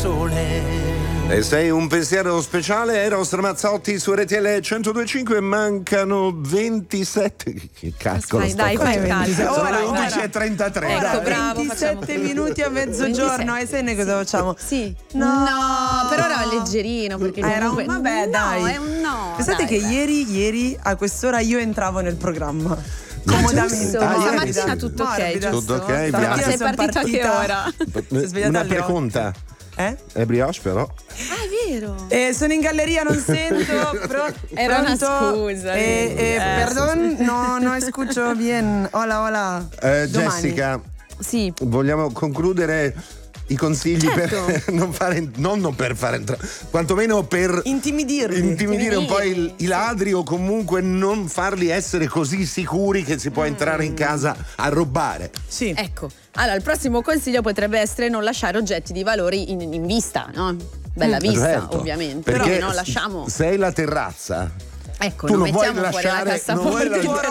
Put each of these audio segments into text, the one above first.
sole. E sei un pensiero speciale, Eros Ramazzotti su RTL 102.5. Mancano 27. Che calcolo sto dai, fai facendo? Ora, 11:33. Ecco, bravo, 27 minuti a mezzogiorno. E sai noi cosa facciamo? Sì. No, però era leggerino perché era comunque... vabbè, dai. No, è un no. Pensate che ieri a quest'ora io entravo nel programma. Comodamente. Ah, ieri Stamattina sì. tutto ok, Morbida. Tutto ok, Stamattina Bianca. sei partita a che ora? Sono svegliata Una alle preconta. È brioche però. Ah, è vero. Sono in galleria, non sento. Era una scusa. Perdon, no escucho bien. Hola. Domani. Jessica, Sì. vogliamo concludere i consigli Certo. per non per fare entrare, quantomeno per intimidire un po' i ladri, o comunque non farli essere così sicuri che si può entrare in casa a rubare. Sì. Ecco, allora il prossimo consiglio potrebbe essere non lasciare oggetti di valori in vista, no? Bella vista, Certo, ovviamente. perché Però non lasciamo. sei la terrazza. Ecco, Tu non non vuoi mettiamo fuori la lasciare, non vuoi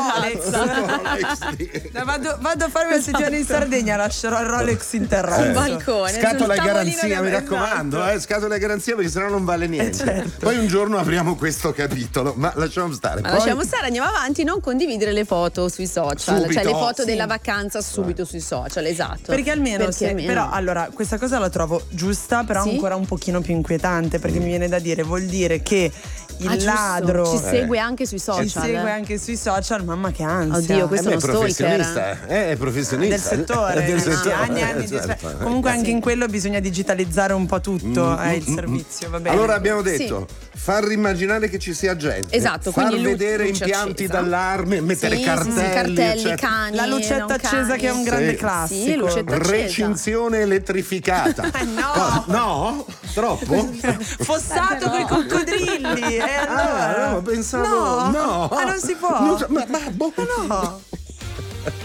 cassaforte. Vado a fare una settimana in Sardegna, lascerò il Rolex in terrazzo. Un balcone. Scatola e sul tavolino garanzia, che- mi raccomando, scatola e garanzia, perché sennò non vale niente. Certo. Poi un giorno apriamo questo capitolo, ma lasciamo stare. Ma Poi- lasciamo stare, andiamo avanti, non condividere le foto sui social, Subito. cioè le foto Sì. della vacanza subito sui social, esatto. Perché almeno però allora questa cosa la trovo giusta, però Sì? ancora un pochino più inquietante, perché mi viene da dire, vuol dire che il giusto, ladro ci segue anche sui social. ci segue anche sui social, mamma che ansia. Oddio, questo beh, è uno stalker. è professionista. Del settore, Del settore. anni e anni di Certo. comunque anche in quello bisogna digitalizzare un po' tutto, il servizio, va bene. Allora abbiamo detto far immaginare che ci sia gente, Esatto, far quindi vedere luce impianti accesa. d'allarme, mettere Sì, cartelli, cartelli, eccetera. cani, la lucetta non accesa cani. che è un grande Sì. classico. Sì, lucetta accesa. Recinzione elettrificata. No. No? Troppo? Fossato con i coccodrilli. Allora. Pensavo no. Ah, non si può. Ma no.